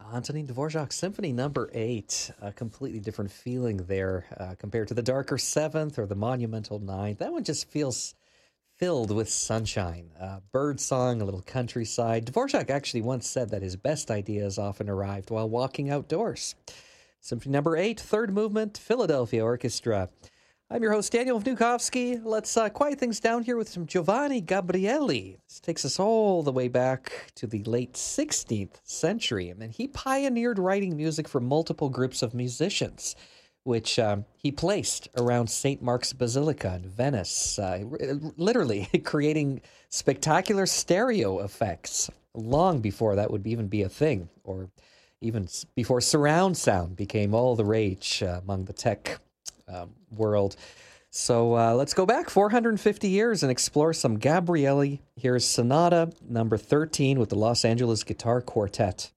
Antonin Dvorak Symphony Number 8, a completely different feeling there compared to the darker Seventh or the monumental Ninth. That one just feels filled with sunshine, bird song, a little countryside. Dvorak actually once said that his best ideas often arrived while walking outdoors. Symphony Number 8, third movement, Philadelphia Orchestra. I'm your host, Daniel Vnukovsky. Let's quiet things down here with some Giovanni Gabrieli. This takes us all the way back to the late 16th century, and he pioneered writing music for multiple groups of musicians, which he placed around St. Mark's Basilica in Venice, literally creating spectacular stereo effects long before that would even be a thing, or even before surround sound became all the rage among the tech world. So let's go back 450 years and explore some Gabrieli. Here's Sonata number 13 with the Los Angeles Guitar Quartet.